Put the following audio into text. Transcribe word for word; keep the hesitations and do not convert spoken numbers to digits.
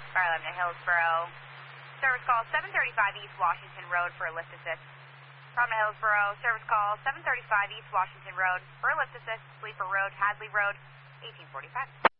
Fire eleven to Hillsboro. Service call seven thirty-five East Washington Road for a lift assist. From Hillsboro, service call seven thirty-five East Washington Road for a lift assist. Sleeper Road, Hadley Road, eighteen forty-five.